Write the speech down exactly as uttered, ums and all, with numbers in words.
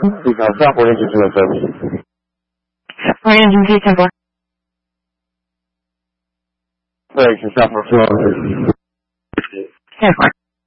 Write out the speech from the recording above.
Speak on software engineering services. Software engineering template. Thanks, software services. Software.